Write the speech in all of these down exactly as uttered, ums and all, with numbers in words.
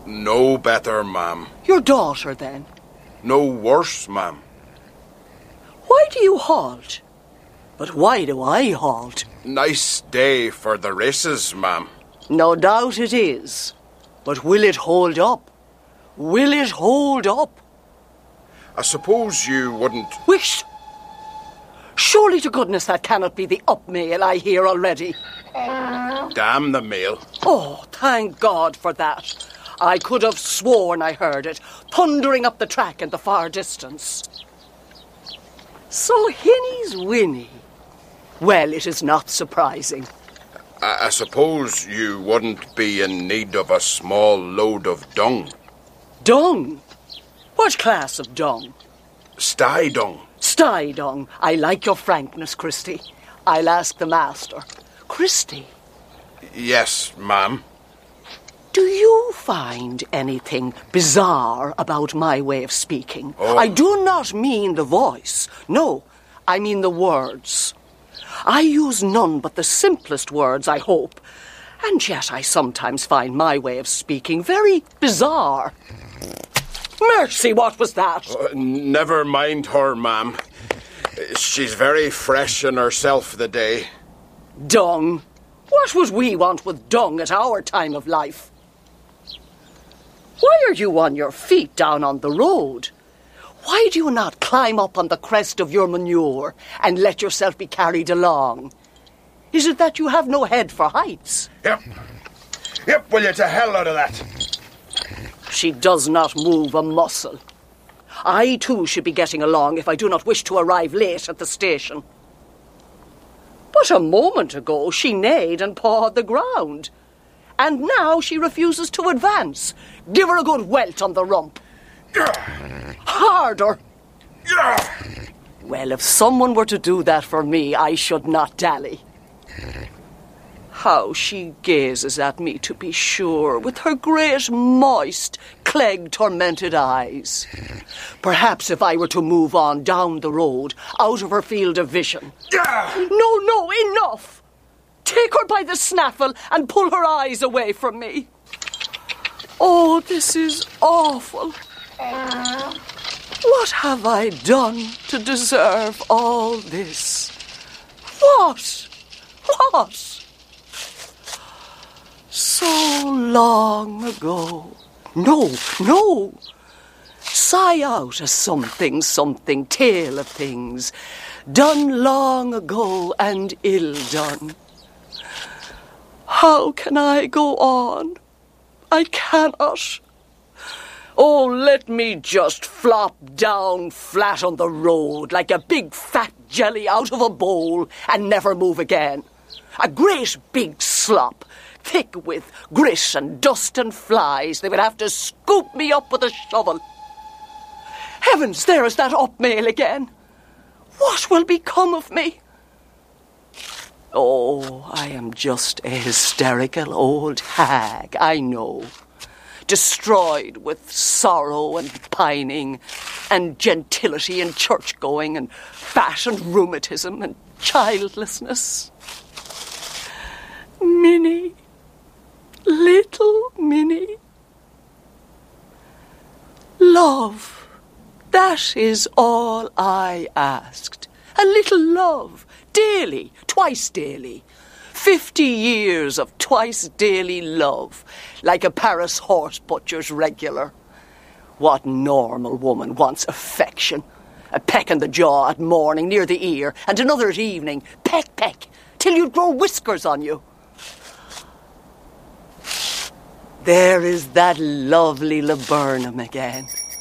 No better, ma'am. Your daughter, then? No worse, ma'am. Why do you halt? But why do I halt? Nice day for the races, ma'am. No doubt it is. But will it hold up? Will it hold up? I suppose you wouldn't... Wisht! Surely to goodness that cannot be the up mail I hear already. Damn the mail. Oh, thank God for that. I could have sworn I heard it, thundering up the track in the far distance. So Hinny's Winnie. Well, it is not surprising. I, I suppose you wouldn't be in need of a small load of dung. Dung? What class of dung? Sty dung. Sty dung. I like your frankness, Christy. I'll ask the master. Christy? Yes, ma'am. Do you find anything bizarre about my way of speaking? Oh. I do not mean the voice. No, I mean the words. I use none but the simplest words, I hope. And yet I sometimes find my way of speaking very bizarre. Mercy, what was that? Uh, never mind her, ma'am. She's very fresh in herself the day. Dung. What would we want with dung at our time of life? Why are you on your feet down on the road? Why do you not climb up on the crest of your manure and let yourself be carried along? Is it that you have no head for heights? Yep. Yep, will you to hell out of that? She does not move a muscle. I, too, should be getting along if I do not wish to arrive late at the station. But a moment ago she neighed and pawed the ground. And now she refuses to advance. Give her a good welt on the rump. Harder. Well, if someone were to do that for me, I should not dally. How she gazes at me, to be sure, with her great, moist, clegg-tormented eyes. Perhaps if I were to move on down the road, out of her field of vision. No, no, enough! Take her by the snaffle and pull her eyes away from me. Oh, this is awful. What have I done to deserve all this? What? What? So long ago. No, no. Sigh out a something, something tale of things done long ago and ill done. How can I go on? I cannot. Oh, let me just flop down flat on the road like a big fat jelly out of a bowl and never move again. A great big slop, thick with grit and dust and flies. They would have to scoop me up with a shovel. Heavens, there is that up mail again. What will become of me? Oh, I am just a hysterical old hag, I know. Destroyed with sorrow and pining and gentility and church-going and fat and rheumatism and childlessness. Minnie, little Minnie. Love, that is all I asked. A little love, daily, twice daily. Fifty years of twice daily love, like a Paris horse butcher's regular. What normal woman wants affection? A peck in the jaw at morning near the ear, and another at evening. Peck, peck, till you grow whiskers on you. There is that lovely laburnum again.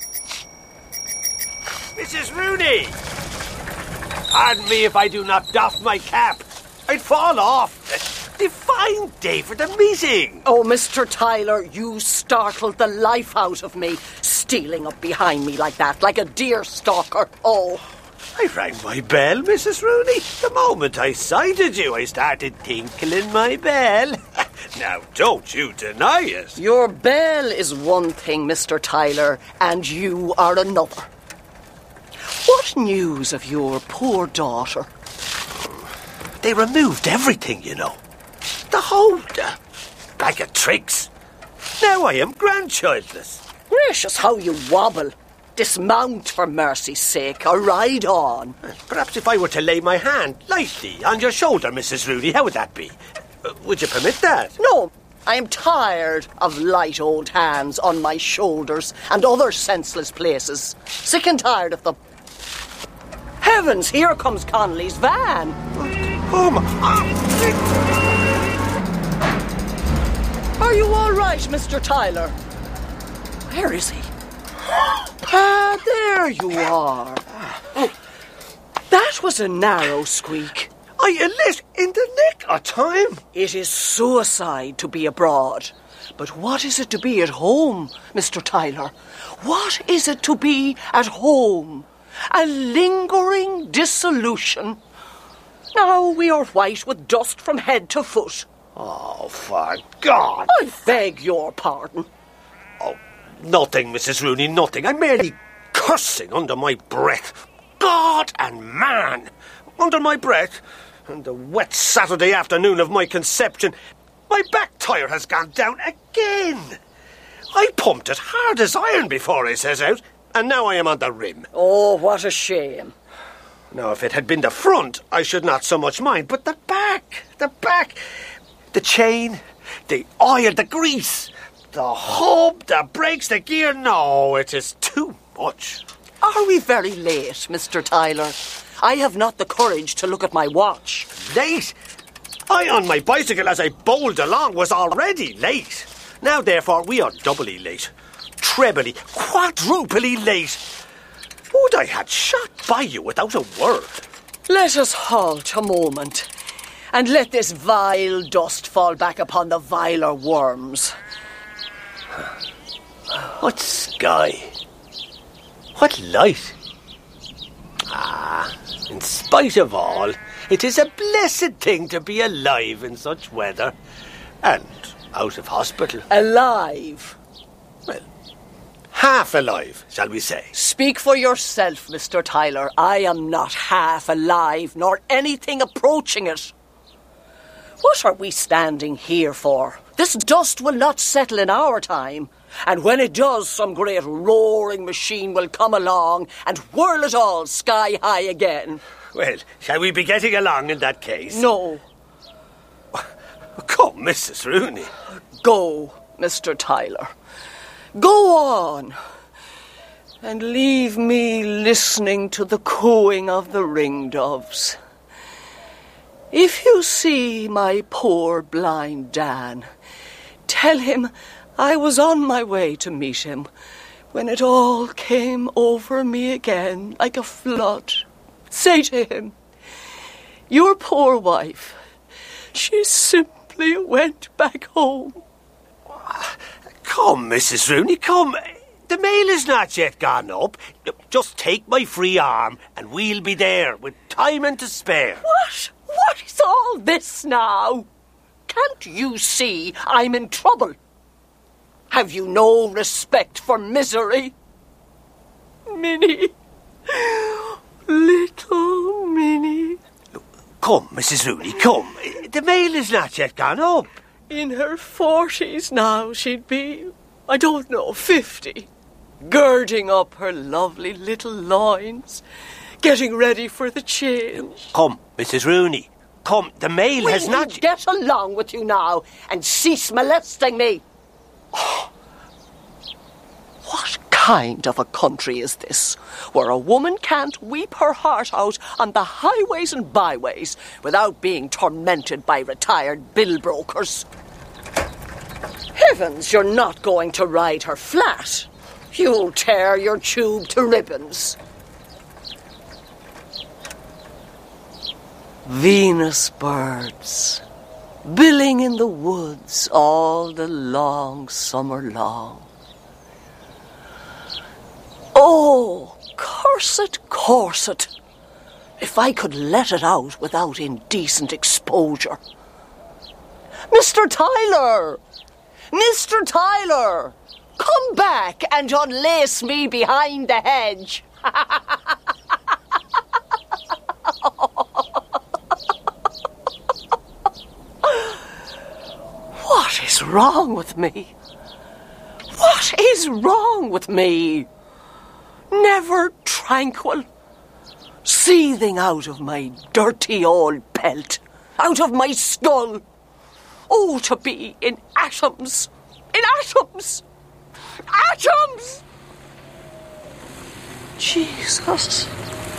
Missus Rooney! Pardon me if I do not doff my cap. I'd fall off. The fine day for the meeting. Oh, Mister Tyler, you startled the life out of me, stealing up behind me like that, like a deer stalker. Oh. I rang my bell, Missus Rooney. The moment I sighted you, I started tinkling my bell. Now, don't you deny it. Your bell is one thing, Mister Tyler, and you are another. What news of your poor daughter? They removed everything, you know. The whole uh, bag of tricks. Now I am grandchildless. Gracious, how you wobble. Dismount for mercy's sake, or ride on. Perhaps if I were to lay my hand lightly on your shoulder, Missus Rooney, how would that be? Uh, would you permit that? No, I am tired of light old hands on my shoulders and other senseless places. Sick and tired of them. Heavens, here comes Connolly's van. Oh, my... Are you all right, Mister Tyler? Where is he? Ah, there you are. Oh, that was a narrow squeak. I lit in the nick of time. It is suicide to be abroad. But what is it to be at home, Mister Tyler? What is it to be at home? A lingering dissolution. Now we are white with dust from head to foot. Oh, for God. I beg your pardon. Oh, nothing, Missus Rooney, nothing. I'm merely cursing under my breath. God and man. Under my breath. And the wet Saturday afternoon of my conception, my back tyre has gone down again. I pumped it hard as iron before I set out, and now I am on the rim. Oh, what a shame. Now, if it had been the front, I should not so much mind, but the back, the back, the chain, the oil, the grease, the hub, the brakes, the gear, no, it is too much. Are we very late, Mister Tyler? I have not the courage to look at my watch. Late? I on my bicycle as I bowled along was already late. Now, therefore, we are doubly late, trebly, quadruply late. Would I had shot by you without a word? Let us halt a moment, and let this vile dust fall back upon the viler worms. What sky? What light? Ah, in spite of all, it is a blessed thing to be alive in such weather. And out of hospital. Alive? Well, half alive, shall we say. Speak for yourself, Mister Tyler. I am not half alive, nor anything approaching it. What are we standing here for? This dust will not settle in our time. And when it does, some great roaring machine will come along and whirl it all sky high again. Well, shall we be getting along in that case? No. Come, Missus Rooney. Go, Mister Tyler. Go on. And leave me listening to the cooing of the ringdoves. If you see my poor blind Dan, tell him I was on my way to meet him when it all came over me again like a flood. Say to him, your poor wife, she simply went back home. Come, Missus Rooney, come. The mail is not yet gone up. Just take my free arm and we'll be there with time and to spare. What? What is all this now? Can't you see I'm in trouble? Have you no respect for misery? Minnie. Little Minnie. Come, Missus Rooney, come. The mail is not yet gone up. In her forties now she'd be, I don't know, fifty. Girding up her lovely little loins, getting ready for the change. Come, Missus Rooney, come. The mail Will has not... you get along with you now and cease molesting me? What kind of a country is this, where a woman can't weep her heart out on the highways and byways without being tormented by retired bill brokers? Heavens, you're not going to ride her flat. You'll tear your tube to ribbons. Venus birds, billing in the woods all the long summer long. Oh, corset, corset. If I could let it out without indecent exposure. Mister Tyler! Mister Tyler! Come back and unlace me behind the hedge. What is wrong with me? What is wrong with me? Never tranquil. Seething out of my dirty old pelt. Out of my skull. Oh, to be in atoms. In atoms. Atoms! Jesus.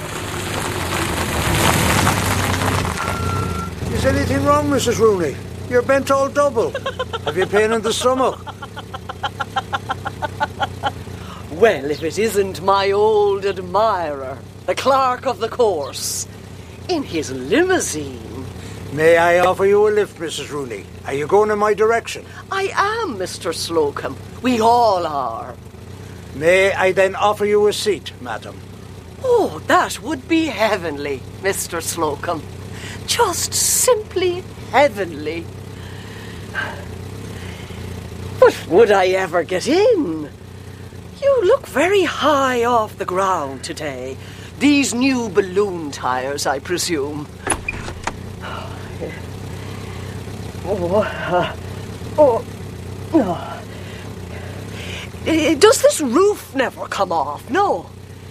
Is anything wrong, Missus Rooney? You're bent all double. Have you pain in the stomach? Well, if it isn't my old admirer, the clerk of the course, in his limousine. May I offer you a lift, Missus Rooney? Are you going in my direction? I am, Mister Slocum. We all are. May I then offer you a seat, madam? Oh, that would be heavenly, Mister Slocum. Just simply heavenly. But would I ever get in? You look very high off the ground today. These new balloon tires, I presume. Oh, uh, oh, no. Does this roof never come off? No.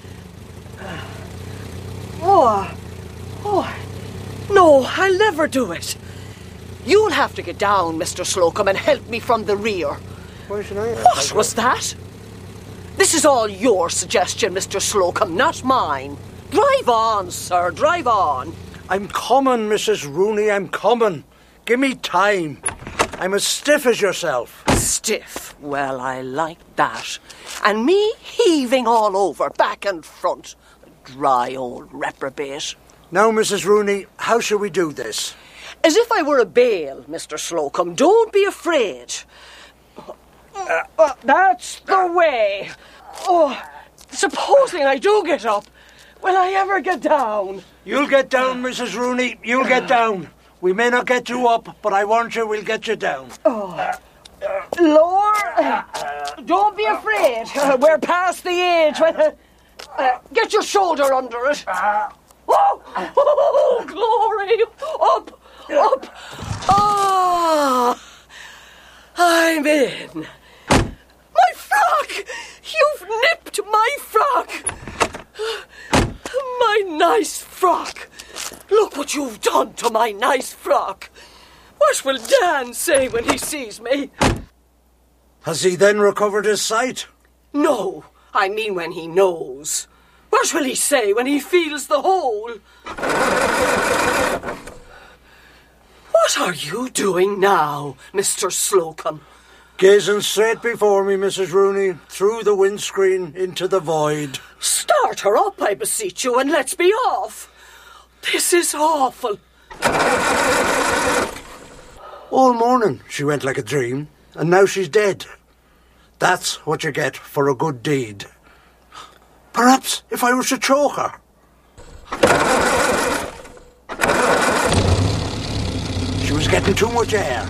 Oh, oh, no, I'll never do it. You'll have to get down, Mister Slocum, and help me from the rear. Why should I? What was that? This is all your suggestion, Mister Slocum, not mine. Drive on, sir, drive on. I'm coming, Missus Rooney, I'm coming. Give me time. I'm as stiff as yourself. Stiff? Well, I like that. And me heaving all over, back and front. Dry old reprobate. Now, Missus Rooney, how shall we do this? As if I were a bale, Mister Slocum. Don't be afraid. Uh, uh, that's the way. Oh, supposing I do get up, will I ever get down? You'll get down, Missus Rooney. You'll get down. We may not get you up, but I warrant you we'll get you down. Oh. Lord, don't be afraid. Uh, we're past the age when... Uh, uh, get your shoulder under it. Oh, oh, glory. Up, up. Ah, I'm in. My frock! You've nipped my frock! My nice frock! Look what you've done to my nice frock! What will Dan say when he sees me? Has he then recovered his sight? No, I mean when he knows. What will he say when he feels the hole? What are you doing now, Mister Slocum? Gazing straight before me, Missus Rooney, through the windscreen into the void. Start her up, I beseech you, and let's be off. This is awful. All morning she went like a dream, and now she's dead. That's what you get for a good deed. Perhaps if I was to choke her. She was getting too much air.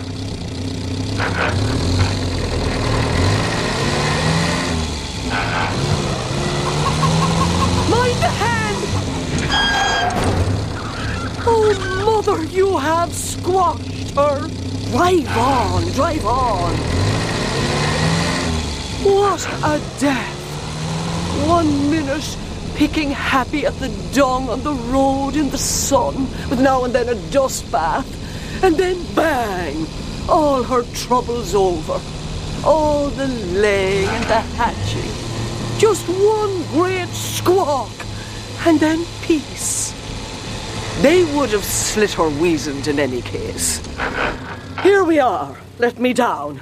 Mind the hand! Oh, Mother, you have squashed her. Drive on, drive on. What a death. One minute picking happy at the dung on the road in the sun, with now and then a dust bath, and then bang, all her troubles over. All the laying and the hatching. Just one great squawk, and then peace. They would have slit her weasand in any case. Here we are. Let me down.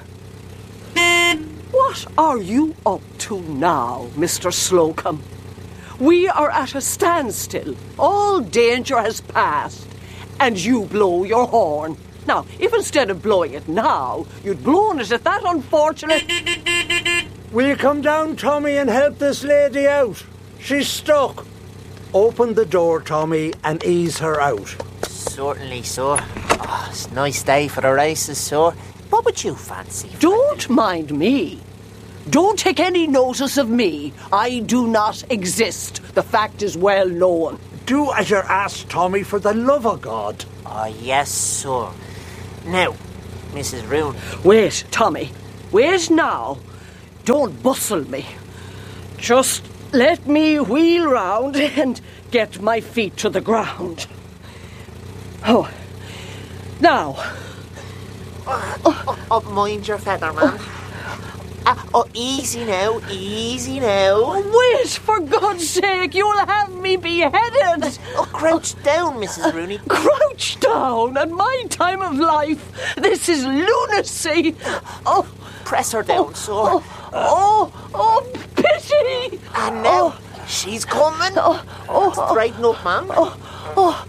What are you up to now, Mister Slocum? We are at a standstill. All danger has passed, and you blow your horn. Now, if instead of blowing it now, you'd blown it at that unfortunate... Will you come down, Tommy, and help this lady out? She's stuck. Open the door, Tommy, and ease her out. Certainly, sir. Oh, it's a nice day for the races, sir. What would you fancy? Don't mind me. Don't take any notice of me. I do not exist. The fact is well known. Do as you're asked, Tommy, for the love of God. Oh, yes, sir. Now, Missus Rooney. Wait, Tommy. Wait now. don't bustle me. Just let me wheel round and get my feet to the ground. Oh, now. Oh, oh, oh mind your feather, man. Uh, oh, easy now, easy now. Wait, for God's sake, you'll have me beheaded. Oh, crouch down, Missus Rooney. Crouch down at my time of life. This is lunacy. Oh, press her down, oh, sir. Oh, oh, oh, pity. And now, oh, she's coming. Oh, oh, straighten up, ma'am. Oh, oh.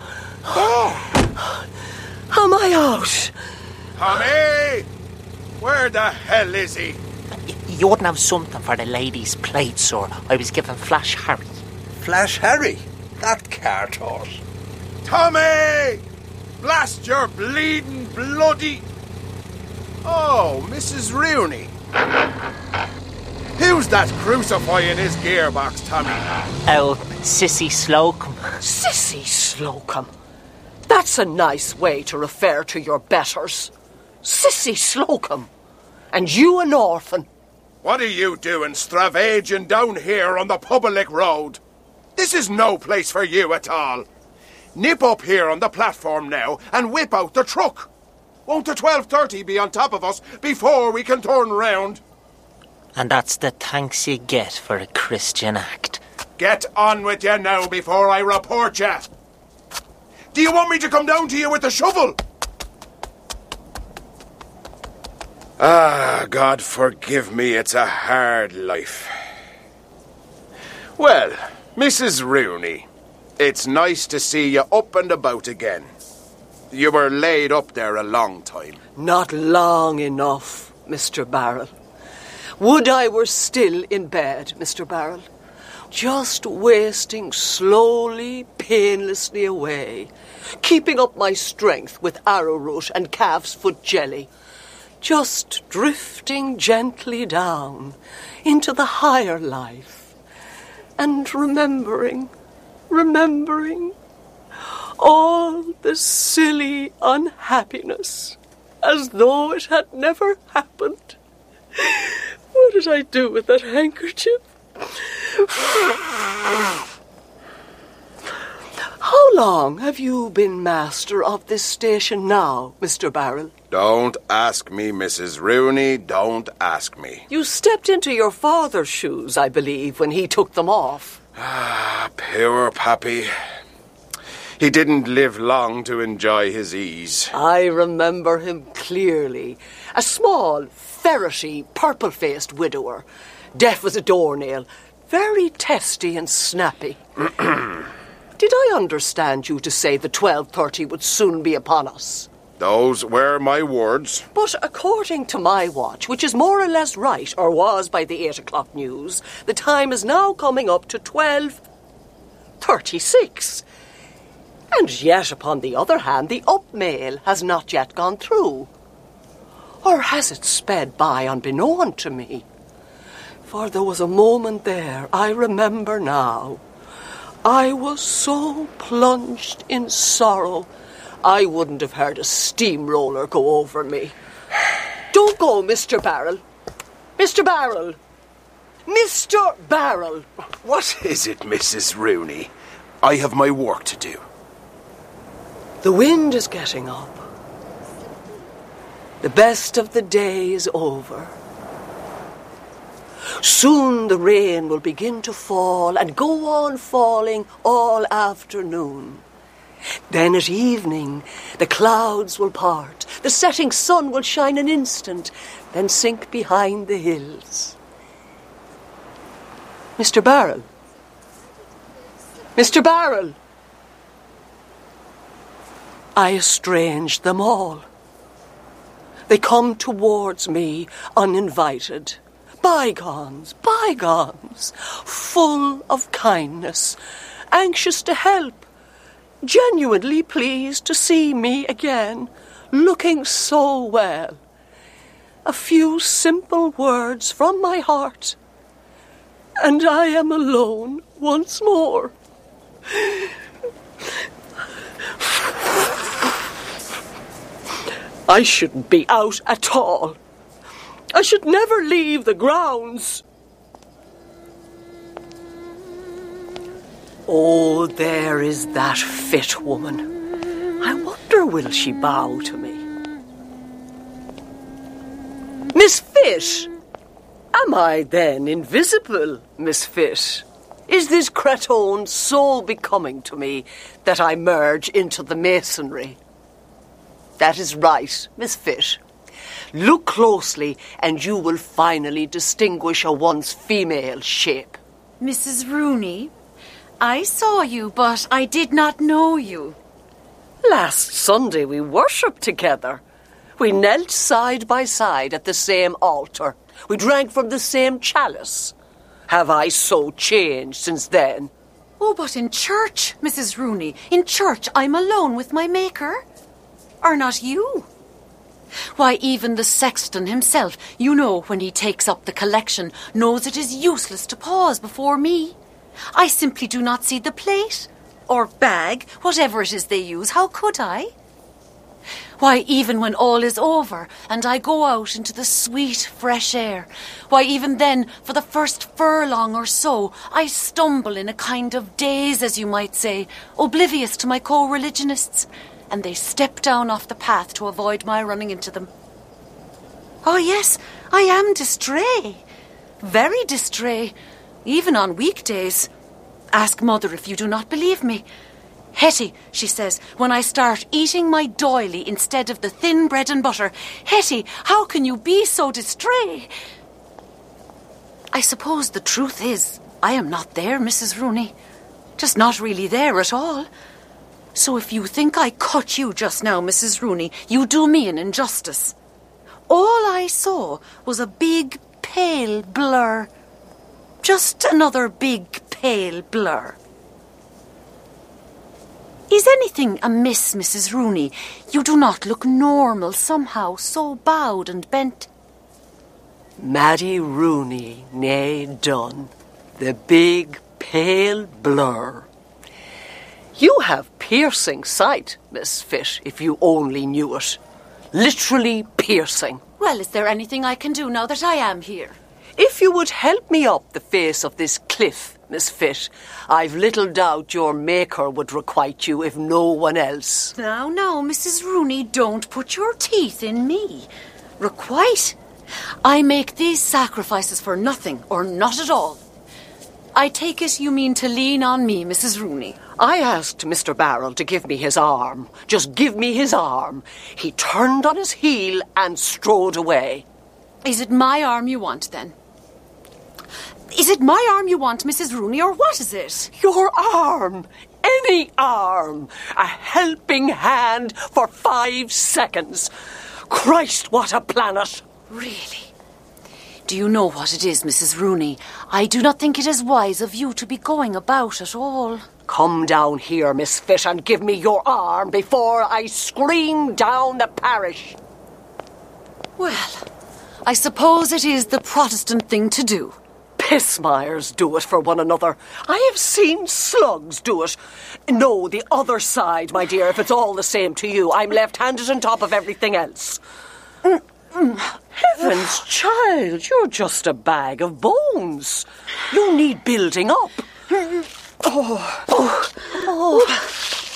There. Am I out? Tommy! Where the hell is he? You wouldn't have something for the lady's plate, sir. I was giving Flash Harry. Flash Harry? That cart horse. Tommy! Blast your bleeding bloody... Oh, Missus Rooney. Who's that crucifying his gearbox, Tommy? Oh, Sissy Slocum. Sissy Slocum? That's a nice way to refer to your betters. Sissy Slocum. And you an orphan. What are you doing stravaging down here on the public road? This is no place for you at all. Nip up here on the platform now and whip out the truck. Won't the twelve thirty be on top of us before we can turn round? And that's the thanks you get for a Christian act. Get on with you now before I report you. Do you want me to come down to you with the shovel? Ah, God forgive me, it's a hard life. Well, Missus Rooney, it's nice to see you up and about again. You were laid up there a long time. Not long enough, Mister Barrell. Would I were still in bed, Mister Barrell. Just wasting slowly, painlessly away, keeping up my strength with arrowroot and calf's foot jelly. Just drifting gently down into the higher life and remembering, remembering all the silly unhappiness as though it had never happened. What did I do with that handkerchief? How long have you been master of this station now, Mister Barrell? Don't ask me, Missus Rooney, don't ask me. You stepped into your father's shoes, I believe, when he took them off. Ah, poor Pappy. He didn't live long to enjoy his ease. I remember him clearly. A small, ferrety, purple-faced widower, deaf as a doornail, very testy and snappy. Did I understand you to say the twelve thirty would soon be upon us? Those were my words. But according to my watch, which is more or less right, or was by the eight o'clock news, the time is now coming up to twelve thirty-six. And yet, upon the other hand, the up mail has not yet gone through. Or has it sped by unbeknown to me? For there was a moment there, I remember now. I was so plunged in sorrow, I wouldn't have heard a steamroller go over me. Don't go, Mister Barrell. Mister Barrell. Mister Barrell. What is it, Missus Rooney? I have my work to do. The wind is getting up. The best of the day is over. Soon the rain will begin to fall and go on falling all afternoon. Then at evening the clouds will part, the setting sun will shine an instant, then sink behind the hills. Mister Barrell? Mister Barrell? I estranged them all. They come towards me uninvited. Bygones, bygones, full of kindness, anxious to help, genuinely pleased to see me again, looking so well. A few simple words from my heart, and I am alone once more. I shouldn't be out at all. I should never leave the grounds. Oh, there is that fit woman. I wonder will she bow to me? Miss Fish! Am I then invisible, Miss Fish? Is this cretonne so becoming to me that I merge into the masonry? That is right, Miss Fish. Look closely and you will finally distinguish a once female shape. Missus Rooney, I saw you, but I did not know you. Last Sunday we worshipped together. We knelt side by side at the same altar. We drank from the same chalice. Have I so changed since then? Oh, but in church, Missus Rooney, in church I'm alone with my Maker. Are not you? Why, even the sexton himself, you know, when he takes up the collection, knows it is useless to pause before me. I simply do not see the plate, or bag, whatever it is they use. How could I? Why, even when all is over and I go out into the sweet, fresh air, why, even then, for the first furlong or so, I stumble in a kind of daze, as you might say, oblivious to my co-religionists, and they step down off the path to avoid my running into them. Oh, yes, I am distrait. Very distrait, even on weekdays. Ask Mother if you do not believe me. Hetty, she says, when I start eating my doily instead of the thin bread and butter, Hetty, how can you be so distrait? I suppose the truth is, I am not there, Missus Rooney. Just not really there at all. So if you think I cut you just now, Missus Rooney, you do me an injustice. All I saw was a big, pale blur. Just another big, pale blur. Is anything amiss, Missus Rooney? You do not look normal somehow, so bowed and bent. Maddie Rooney, nay done. The big, pale blur. You have piercing sight, Miss Fish, if you only knew it. Literally piercing. Well, is there anything I can do now that I am here? If you would help me up the face of this cliff, Miss Fish, I've little doubt your Maker would requite you if no one else. Now, now, Missus Rooney, don't put your teeth in me. Requite? I make these sacrifices for nothing, or not at all. I take it you mean to lean on me, Missus Rooney. I asked Mister Barrell to give me his arm. Just give me his arm. He turned on his heel and strode away. Is it my arm you want, then? Is it my arm you want, Missus Rooney, or what is it? Your arm. Any arm. A helping hand for five seconds. Christ, what a planet. Really? Do you know what it is, Missus Rooney? I do not think it is wise of you to be going about at all. Come down here, Miss Fish, and give me your arm before I scream down the parish. Well, I suppose it is the Protestant thing to do. Pissmires do it for one another. I have seen slugs do it. No, the other side, my dear, if it's all the same to you. I'm left-handed on top of everything else. Heavens, child, you're just a bag of bones. You need building up. Oh, oh, oh,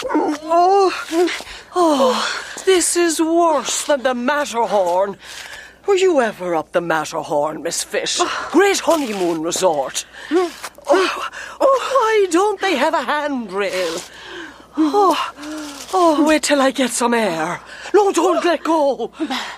oh, oh, this is worse than the Matterhorn. Were you ever up the Matterhorn, Miss Fish? Great honeymoon resort. Oh, oh, why don't they have a handrail? Oh, oh, wait till I get some air. No, don't let go.